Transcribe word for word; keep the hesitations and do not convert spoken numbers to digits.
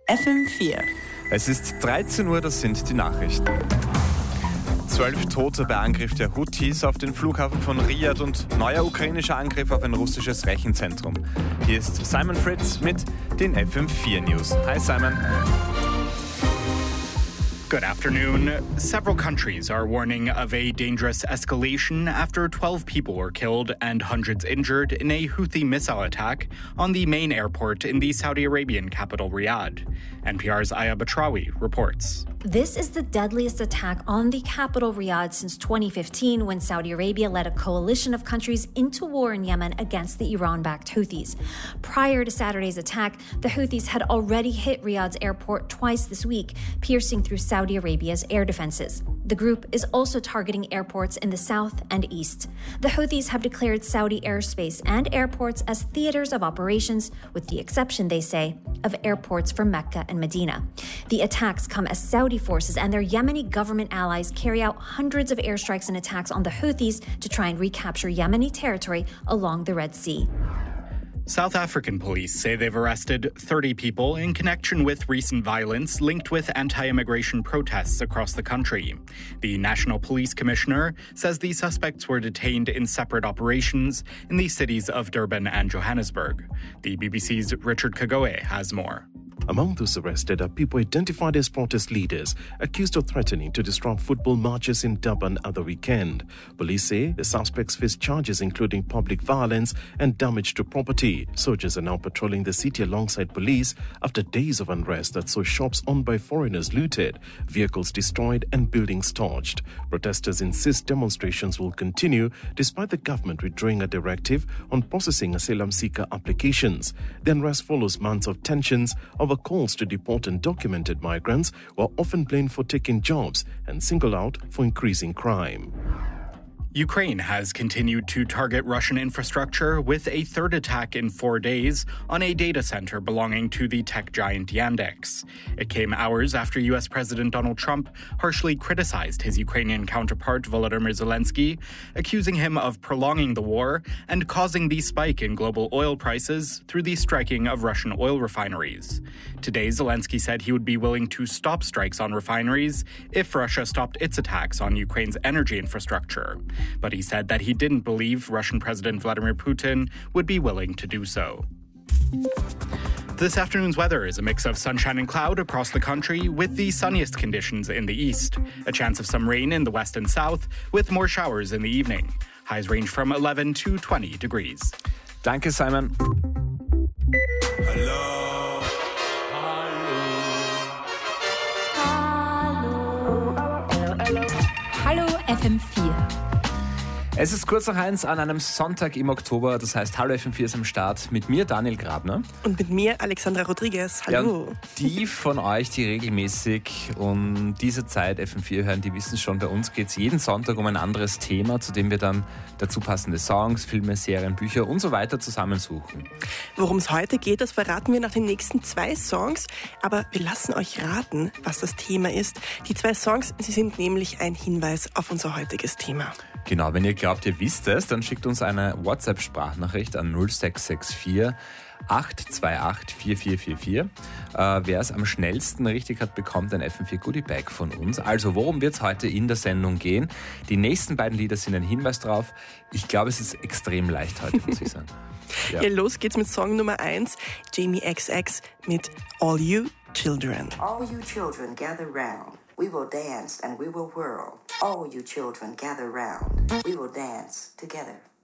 F M vier. Es ist dreizehn Uhr, das sind die Nachrichten. Zwölf Tote bei Angriff der Houthis auf den Flughafen von Riyadh und neuer ukrainischer Angriff auf ein russisches Rechenzentrum. Hier ist Simon Fritz mit den F M vier News. Hi Simon. Good afternoon. Several countries are warning of a dangerous escalation after twelve people were killed and hundreds injured in a Houthi missile attack on the main airport in the Saudi Arabian capital Riyadh. N P R's Aya Batrawi reports. This is the deadliest attack on the capital Riyadh since twenty fifteen, when Saudi Arabia led a coalition of countries into war in Yemen against the Iran-backed Houthis. Prior to Saturday's attack, the Houthis had already hit Riyadh's airport twice this week, piercing through Saudi Arabia's air defenses. The group is also targeting airports in the south and east. The Houthis have declared Saudi airspace and airports as theaters of operations, with the exception, they say, of airports for Mecca and Medina. The attacks come as Saudi forces and their Yemeni government allies carry out hundreds of airstrikes and attacks on the Houthis to try and recapture Yemeni territory along the Red Sea. South African police say they've arrested thirty people in connection with recent violence linked with anti-immigration protests across the country. The National Police Commissioner says the suspects were detained in separate operations in the cities of Durban and Johannesburg. The B B C's Richard Kagoe has more. Among those arrested are people identified as protest leaders, accused of threatening to disrupt football matches in Durban at the weekend. Police say the suspects face charges including public violence and damage to property. Soldiers are now patrolling the city alongside police after days of unrest that saw shops owned by foreigners looted, vehicles destroyed and buildings torched. Protesters insist demonstrations will continue despite the government withdrawing a directive on processing asylum seeker applications. The unrest follows months of tensions over calls to deport undocumented migrants who are often blamed for taking jobs and singled out for increasing crime. Ukraine has continued to target Russian infrastructure with a third attack in four days on a data center belonging to the tech giant Yandex. It came hours after U S President Donald Trump harshly criticized his Ukrainian counterpart Volodymyr Zelensky, accusing him of prolonging the war and causing the spike in global oil prices through the striking of Russian oil refineries. Today, Zelensky said he would be willing to stop strikes on refineries if Russia stopped its attacks on Ukraine's energy infrastructure. But he said that he didn't believe Russian President Vladimir Putin would be willing to do so. This afternoon's weather is a mix of sunshine and cloud across the country, with the sunniest conditions in the east. A chance of some rain in the west and south, with more showers in the evening. Highs range from eleven to twenty degrees. Danke, Simon. Hello. Hallo F M vier. Es ist kurz nach eins an einem Sonntag im Oktober, das heißt Hallo F M vier ist am Start mit mir, Daniel Grabner. Und mit mir, Alexandra Rodriguez. Hallo. Ja, die von euch, die regelmäßig um diese Zeit F M vier hören, die wissen schon, bei uns geht es jeden Sonntag um ein anderes Thema, zu dem wir dann dazu passende Songs, Filme, Serien, Bücher und so weiter zusammensuchen. Worum es heute geht, das verraten wir nach den nächsten zwei Songs, aber wir lassen euch raten, was das Thema ist. Die zwei Songs, sie sind nämlich ein Hinweis auf unser heutiges Thema. Genau, wenn ihr glaubt, ihr wisst es, dann schickt uns eine WhatsApp-Sprachnachricht an null sechs sechs vier acht zwei acht vier vier vier vier. Äh, wer es am schnellsten richtig hat, bekommt ein F M vier Goodie Bag von uns. Also, worum wird es heute in der Sendung gehen? Die nächsten beiden Lieder sind ein Hinweis drauf. Ich glaube, es ist extrem leicht heute, muss ich sagen. Ja. Ja, los geht's mit Song Nummer eins, Jamie X X mit All You Children. All you children gather round. We will dance and we will whirl. All you children gather round. We will dance together.